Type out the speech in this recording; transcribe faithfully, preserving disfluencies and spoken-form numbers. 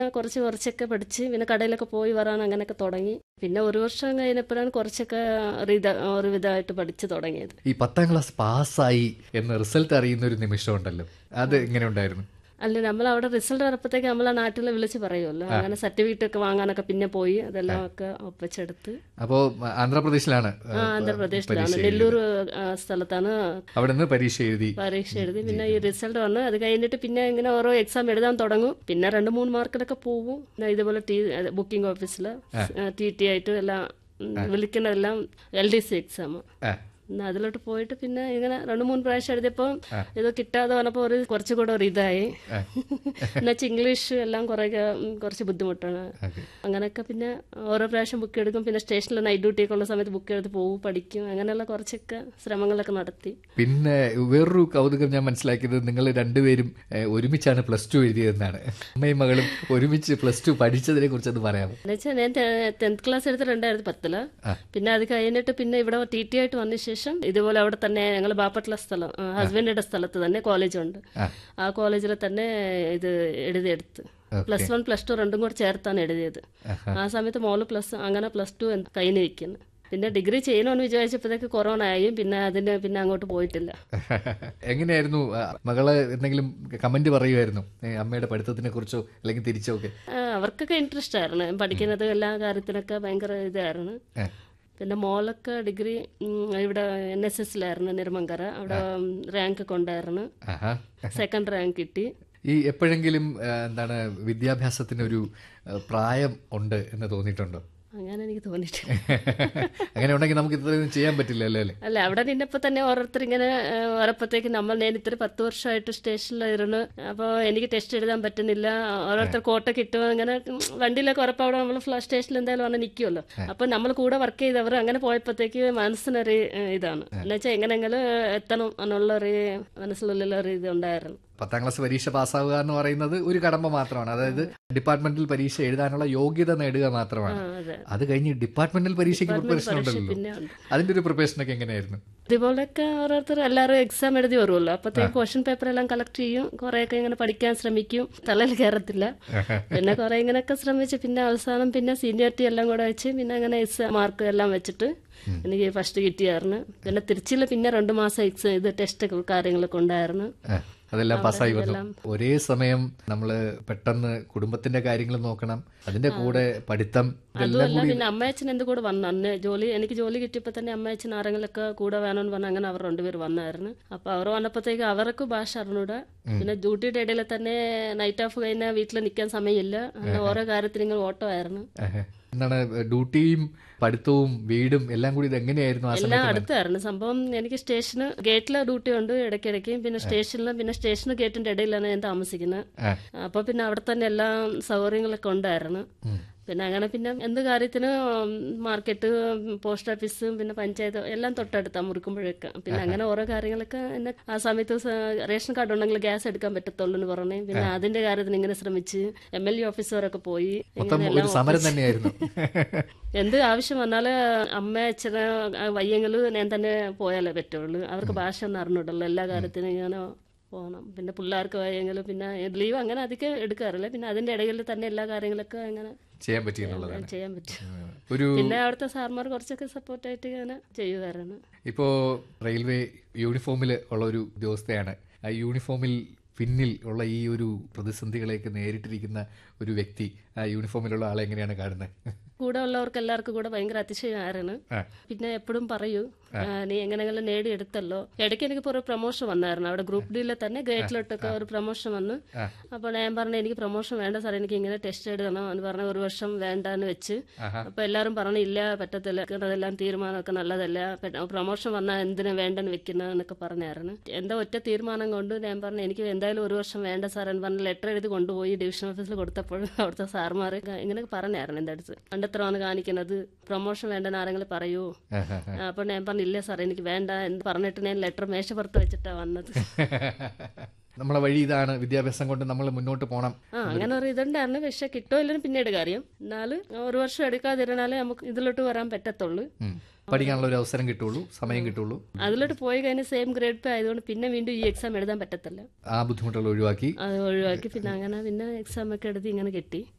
കുറച്ച് കുറച്ചൊക്കെ പഠിച്ച് പിന്നെ കടയിലൊക്കെ പോയി വരാൻ അങ്ങനെയൊക്കെ തുടങ്ങി. പിന്നെ ഒരു വർഷം കഴിഞ്ഞപ്പോഴാണ് കുറച്ചൊക്കെ ഒരുവിധ ഒരുവിധമായിട്ട് പഠിച്ചു തുടങ്ങിയത്. ഈ പത്താം ക്ലാസ് പാസ്സായി എന്ന് റിസൾട്ട് അറിയുന്ന ഒരു നിമിഷം ഉണ്ടല്ലോ, അത് എങ്ങനെ ഉണ്ടായിരുന്നു? അല്ല, നമ്മൾ അവിടെ റിസൾട്ട് വരപ്പോഴത്തേക്ക് നമ്മളെ നാട്ടിൽ വിളിച്ച് പറയുമല്ലോ, അങ്ങനെ സർട്ടിഫിക്കറ്റ് ഒക്കെ വാങ്ങാനൊക്കെ പിന്നെ പോയി അതെല്ലാം ഒക്കെ ഒപ്പിച്ചെടുത്ത്. അപ്പോ ആന്ധ്രാപ്രദേശിലാണ് ആ ആന്ധ്രാപ്രദേശിലാണ്, നെല്ലൂർ ആ, സ്ഥലത്താണ് അവിടെ നിന്ന് പരീക്ഷ എഴുതി. പരീക്ഷ എഴുതി. പിന്നെ ഈ റിസൾട്ട് വന്ന് അത് കഴിഞ്ഞിട്ട് പിന്നെ ഇങ്ങനെ ഓരോ എക്സാം എഴുതാൻ തുടങ്ങും. പിന്നെ രണ്ട് മൂന്ന് മാർക്കിലൊക്കെ പോവും. പിന്നെ ഇതുപോലെ ടി ബുക്കിംഗ് ഓഫീസിൽ ടി ടി ആയിട്ട് എല്ലാം വിളിക്കുന്നതെല്ലാം എൽ ഡി സി എക്സാം. പിന്നെ അതിലോട്ട് പോയിട്ട് പിന്നെ ഇങ്ങനെ രണ്ട് മൂന്ന് പ്രാവശ്യം എഴുതിയപ്പോൾ ഇത് കിട്ടാതെ വന്നപ്പോൾ ഒരു കുറച്ചുകൂടെ ഒരു ഇതായി. എന്നുവെച്ചാൽ ഇംഗ്ലീഷ് എല്ലാം കുറെ കുറച്ച് ബുദ്ധിമുട്ടാണ്. അങ്ങനെയൊക്കെ പിന്നെ ഓരോ പ്രാവശ്യം ബുക്ക് എടുക്കും. പിന്നെ സ്റ്റേഷനിൽ നൈറ്റ് ഡ്യൂട്ടി ഒക്കെ ഉള്ള സമയത്ത് ബുക്ക് എടുത്ത് പോകും, പഠിക്കും. അങ്ങനെയുള്ള കുറച്ചൊക്കെ ശ്രമങ്ങളൊക്കെ നടത്തി. പിന്നെ വേറൊരു കൗതുകം ഞാൻ മനസ്സിലാക്കിയത്, നിങ്ങൾ രണ്ടുപേരും ഏഹ്, ഒരുമിച്ചാണ് പ്ലസ് ടു എഴുതിയതെന്നാണ്. അമ്മയും മകളും ഒരുമിച്ച് പ്ലസ് ടു പഠിച്ചതിനെ കുറിച്ചൊന്ന് പറയാമോ? എന്നുവെച്ചാൽ ഞാൻ ടെൻത്ത് ക്ലാസ് എടുത്ത് രണ്ടായിരത്തി പത്തില്. പിന്നെ അത് കഴിഞ്ഞിട്ട് പിന്നെ ഇവിടെ ടി ടി ആയിട്ട് വന്ന ശേഷം ഇതുപോലെ അവിടെ തന്നെ ഞങ്ങൾ ബാപ്പട്ടുള്ള സ്ഥലം ഹസ്ബൻഡിന്റെ സ്ഥലത്ത് തന്നെ കോളേജുണ്ട്. ആ കോളേജിൽ തന്നെ ഇത് എഴുതിയെടുത്ത് പ്ലസ് വൺ പ്ലസ് ടു രണ്ടും കൂടെ ചേർത്താണ് എഴുതിയത്. ആ സമയത്ത് മോള് പ്ലസ് അങ്ങനെ പ്ലസ് ടു കഴിഞ്ഞ് നിൽക്കുന്നു. പിന്നെ ഡിഗ്രി ചെയ്യണമെന്ന് വിചാരിച്ചപ്പോഴത്തേക്ക് കൊറോണ ആയി. പിന്നെ അതിന് പിന്നെ അങ്ങോട്ട് പോയിട്ടില്ല. എങ്ങനെയായിരുന്നു ആ, മകള് എന്തെങ്കിലും കമന്റ് പറയുമായിരുന്നു അമ്മയുടെ പഠിത്തത്തിനെ കുറിച്ചോ അല്ലെങ്കിൽ തിരിച്ചോ ഒക്കെ? ആ, അവർക്കൊക്കെ ഇൻട്രസ്റ്റ് ആയിരുന്നു പഠിക്കുന്നത്, എല്ലാ കാര്യത്തിനൊക്കെ ഭയങ്കര ഇതായിരുന്നു. പിന്നെ മോളൊക്കെ ഡിഗ്രി ഉം, ഇവിടെ എൻ എസ് എസിലായിരുന്നു നെടുമങ്കര. അവിടെ റാങ്ക് കൊണ്ടായിരുന്നു, സെക്കൻഡ് റാങ്ക് കിട്ടി. ഈ എപ്പോഴെങ്കിലും ആ, എന്താണ് വിദ്യാഭ്യാസത്തിനൊരു ആ, പ്രായം ഉണ്ട് എന്ന് തോന്നിയിട്ടുണ്ടോ? അങ്ങനെ എനിക്ക് തോന്നിയിട്ടില്ല. അങ്ങനെ ഉണ്ടെങ്കിൽ നമുക്ക് ഇത്രയൊന്നും ചെയ്യാൻ പറ്റില്ലല്ലോ അല്ലേ? അല്ല, അവിടെ നിന്നപ്പോ തന്നെ ഓരോരുത്തർ ഇങ്ങനെ വരപ്പത്തേക്ക് നമ്മൾ ഞാൻ ഇത്ര പത്ത് വർഷമായിട്ട് സ്റ്റേഷനിലായിരുന്നു. അപ്പോൾ എനിക്ക് ടെസ്റ്റ് എഴുതാൻ പറ്റുന്നില്ല. ഓരോരുത്തർ കോട്ട കിട്ടും. അങ്ങനെ വണ്ടിയിലൊക്കെ ഉറപ്പ് അവിടെ നമ്മൾ ഫ്ലാഷ് സ്റ്റേഷനിൽ എന്തായാലും വന്ന് നിൽക്കുമല്ലോ. അപ്പൊ നമ്മൾ കൂടെ വർക്ക് ചെയ്തവർ അങ്ങനെ പോയപ്പോഴത്തേക്ക് മനസ്സിനൊരു ഇതാണ്, എന്നുവെച്ചാൽ എങ്ങനെയെങ്കിലും എത്തണം എന്നുള്ളൊരു മനസ്സിലുള്ളൊരു ഇത് ഉണ്ടായിരുന്നു. പത്താം ക്ലാസ് പരീക്ഷ പാസ്സാവുക എന്ന് പറയുന്നത് ഒരു കടമ്പ മാത്രമാണ്. അതായത് ഡിപ്പാർട്ട്മെന്റൽ പരീക്ഷ എഴുതാനുള്ള യോഗ്യത നേടുക മാത്രമാണ്. അത് കഴിഞ്ഞ് ഡിപ്പാർട്ട്മെന്റൽ പരീക്ഷയ്ക്ക് പ്രിപ്പറേഷൻ ഉണ്ടല്ലോ. അതിന്റെ ഒരു പ്രിപ്പറേഷൻ ഒക്കെ എങ്ങനെയായിരുന്നു? ഇതുപോലൊക്കെ ഓരോരുത്തർ എല്ലാവരും എക്സാം എഴുതി വരുമല്ലോ. അപ്പത്തേക്ക് ക്വസ്റ്റ്യൻ പേപ്പർ എല്ലാം കളക്ട് ചെയ്യും. കുറെയൊക്കെ ഇങ്ങനെ പഠിക്കാൻ ശ്രമിക്കും. തലയിൽ കയറത്തില്ല. പിന്നെ കുറെ ഇങ്ങനെയൊക്കെ ശ്രമിച്ച് പിന്നെ അവസാനം പിന്നെ സീനിയോറിറ്റി എല്ലാം കൂടെ വെച്ച് പിന്നെ അങ്ങനെ എക്സാം മാർക്ക് എല്ലാം വെച്ചിട്ട് എനിക്ക് ഫസ്റ്റ് കിട്ടിയായിരുന്നു. പിന്നെ തിരുച്ചിയിൽ പിന്നെ രണ്ടു മാസം എക്സാം ഇത് ടെസ്റ്റ് കാര്യങ്ങളൊക്കെ ഉണ്ടായിരുന്നു. അതെല്ലാം പാസ്സായി വന്നു. ഒരേ സമയം നമ്മള് പെട്ടെന്ന് കുടുംബത്തിന്റെ കാര്യങ്ങൾ നോക്കണം, അതിന്റെ കൂടെ പഠിത്തം. അതുമല്ല പിന്നെ അമ്മയച്ഛൻ എന്ത് കൂടെ വന്നു. അന്ന് ജോലി എനിക്ക് ജോലി കിട്ടിയപ്പോ തന്നെ അമ്മയച്ഛൻ ആരെങ്കിലൊക്കെ കൂടെ വേണമെന്ന് പറഞ്ഞാൽ അങ്ങനെ അവർ രണ്ടുപേർ വന്നായിരുന്നു. അപ്പൊ അവർ വന്നപ്പോഴത്തേക്ക് അവർക്ക് ഭാഷ അറിഞ്ഞൂടാ. പിന്നെ ഡ്യൂട്ടിയുടെ ഇടയിൽ തന്നെ നൈറ്റ് ഓഫ് കഴിഞ്ഞാൽ വീട്ടിൽ നിൽക്കാൻ സമയമില്ല. അങ്ങനെ ഓരോ കാര്യത്തിന് ഇങ്ങനെ ഓട്ടമായിരുന്നു. എന്താണ് ഡ്യൂട്ടിയും പഠിത്തവും വീടും എല്ലാം കൂടി ഇത് എങ്ങനെയായിരുന്നു ആ എല്ലാം സമയത്ത്? അടുത്തായിരുന്നു സംഭവം. എനിക്ക് സ്റ്റേഷന് ഗേറ്റിലെ ഡ്യൂട്ടി ഉണ്ട് ഇടയ്ക്കിടയ്ക്ക്. പിന്നെ സ്റ്റേഷനിലും പിന്നെ സ്റ്റേഷന് ഗേറ്റിന്റെ ഇടയിലാണ് ഞാൻ താമസിക്കുന്നത്. അപ്പൊ പിന്നെ അവിടെ തന്നെ എല്ലാ സൗകര്യങ്ങളൊക്കെ ഉണ്ടായിരുന്നു. പിന്നെ അങ്ങനെ പിന്നെ എന്ത് കാര്യത്തിന് മാർക്കറ്റ്, പോസ്റ്റ് ഓഫീസ്, പിന്നെ പഞ്ചായത്ത് എല്ലാം തൊട്ടടുത്താ മുറിക്കുമ്പോഴൊക്കെ. പിന്നെ അങ്ങനെ ഓരോ കാര്യങ്ങളൊക്കെ എന്നെ ആ സമയത്ത് റേഷൻ കാർഡ് ഉണ്ടെങ്കിൽ ഗ്യാസ് എടുക്കാൻ പറ്റത്തുള്ളൂ എന്ന് പറഞ്ഞു. പിന്നെ അതിന്റെ കാര്യത്തിന് ഇങ്ങനെ ശ്രമിച്ച് എം എൽ എ ഓഫീസറൊക്കെ പോയി സമരം തന്നെയായിരുന്നു. എന്ത് ആവശ്യം വന്നാല് അമ്മ അച്ഛന് വയ്യെങ്കിൽ ഞാൻ തന്നെ പോയാലേ പറ്റുള്ളൂ. അവർക്ക് ഭാഷ ഒന്നും അറിഞ്ഞിട്ടുള്ളൂ. എല്ലാ കാര്യത്തിനും ഇങ്ങനെ പോകണം. പിന്നെ പിള്ളേർക്ക് വയ്യെങ്കിലും പിന്നെ ലീവ് അങ്ങനെ അധികം എടുക്കാറില്ല. പിന്നെ അതിന്റെ ഇടയിൽ തന്നെ എല്ലാ കാര്യങ്ങളൊക്കെ അങ്ങനെ ചെയ്യാൻ പറ്റിയെന്നുള്ളതാണ്. ചെയ്യാൻ പറ്റും. ഒരു പിന്നെ അവിടുത്തെ സാർമാർ കുറച്ചൊക്കെ സപ്പോർട്ടായിട്ട് ഇങ്ങനെ ചെയ്യുമായിരുന്നു. ഇപ്പോ റെയിൽവേ യൂണിഫോമിൽ ഉള്ള ഒരു ഉദ്യോഗസ്ഥയാണ്. ആ യൂണിഫോമിൽ പിന്നിൽ ഉള്ള ഈ ഒരു പ്രതിസന്ധികളെയൊക്കെ നേരിട്ടിരിക്കുന്ന ഒരു വ്യക്തി, ആ യൂണിഫോമിലുള്ള ആളെ എങ്ങനെയാണ് കാണുന്നത്? കൂടെ ഉള്ളവർക്ക് എല്ലാവർക്കും കൂടെ ഭയങ്കര അതിശയമായിരുന്നു. പിന്നെ എപ്പോഴും പറയൂ നീ എങ്ങനെയെങ്കിലും നേടിയെടുത്തല്ലോ. ഇടയ്ക്ക് എനിക്ക് ഒരു പ്രൊമോഷൻ വന്നായിരുന്നു. അവിടെ ഗ്രൂപ്പ് ഡിയിലെ തന്നെ ഗ്രേറ്റിലോട്ടൊക്കെ ഒരു പ്രൊമോഷൻ വന്നു. അപ്പോൾ ഞാൻ പറഞ്ഞു എനിക്ക് പ്രൊമോഷൻ വേണ്ട സാർ, എനിക്ക് ഇങ്ങനെ ടെസ്റ്റ് എഴുതണം എന്ന് പറഞ്ഞ ഒരു വർഷം വേണ്ടാന്ന് വെച്ച്. അപ്പൊ എല്ലാവരും പറഞ്ഞു ഇല്ല പറ്റത്തില്ല, അതെല്ലാം തീരുമാനമൊക്കെ നല്ലതല്ല, പ്രൊമോഷൻ വന്നാൽ എന്തിനാ വേണ്ടെന്ന് വെക്കുന്നതെന്നൊക്കെ പറഞ്ഞായിരുന്നു. എന്റെ ഒറ്റ തീരുമാനം കൊണ്ട് ഞാൻ പറഞ്ഞു എനിക്ക് എന്തായാലും ഒരു വർഷം വേണ്ട സാർ എന്ന് പറഞ്ഞ് ലെറ്റർ എഴുതി കൊണ്ടുപോയി ഡിവിഷൻ ഓഫീസിൽ കൊടുത്തപ്പോൾ അവിടുത്തെ സാർമാർ ഇങ്ങനെ പറഞ്ഞായിരുന്നു എൻ്റെ അടുത്ത്, കണ്ടെത്രമാണ് കാണിക്കുന്നത്, പ്രൊമോഷൻ വേണ്ടെന്ന് ആരെങ്കിലും പറയൂ. അപ്പോൾ ഞാൻ പറഞ്ഞു ഇല്ല സാർ എനിക്ക് വേണ്ട എന്ന് പറഞ്ഞിട്ട് ഞാൻ ലെറ്റർ മേശപ്പുറത്ത് വെച്ചിട്ടാ വന്നത്. നമ്മളെ വഴി ഇതാണ്, വിദ്യാഭ്യാസം കൊണ്ട് നമ്മൾ മുന്നോട്ട് പോകണം. ആ അങ്ങനെ ഒരു ഇതുണ്ടായിരുന്നു. പക്ഷെ കിട്ടുമില്ലെന്ന് പിന്നീട് കാര്യം. എന്നാലും ഒരു വർഷം എടുക്കാതിരുന്നാലേ നമുക്ക് ഇതിലോട്ട് വരാൻ പറ്റത്തുള്ളൂ, പഠിക്കാനുള്ള ഒരു അവസരം കിട്ടുള്ളൂ, സമയം കിട്ടുള്ളൂ. അതിലോട്ട് പോയി കഴിഞ്ഞാൽ സെയിം ഗ്രേഡ് പേ ആയതുകൊണ്ട് പിന്നെ വീണ്ടും ഈ എക്സാം എഴുതാൻ പറ്റത്തില്ല. ആ ബുദ്ധിമുട്ടുകൾ ഒഴിവാക്കി അത് ഒഴിവാക്കി പിന്നെ അങ്ങനെ പിന്നെ എക്സാം ഒക്കെ എഴുതി ഇങ്ങനെ കിട്ടി.